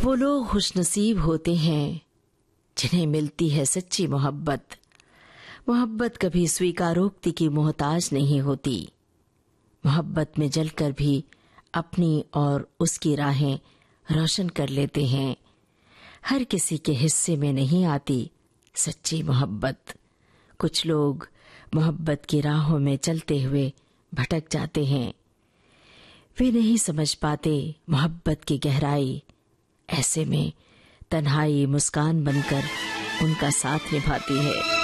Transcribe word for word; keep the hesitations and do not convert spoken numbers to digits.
वो लोग खुशनसीब होते हैं जिन्हें मिलती है सच्ची मोहब्बत। मोहब्बत कभी स्वीकारोक्ति की मोहताज नहीं होती। मोहब्बत में जलकर भी अपनी और उसकी राहें रोशन कर लेते हैं। हर किसी के हिस्से में नहीं आती सच्ची मोहब्बत। कुछ लोग मोहब्बत की राहों में चलते हुए भटक जाते हैं। वे नहीं समझ पाते मोहब्बत की गहराई। ऐसे में तन्हाई मुस्कान बनकर उनका साथ निभाती है।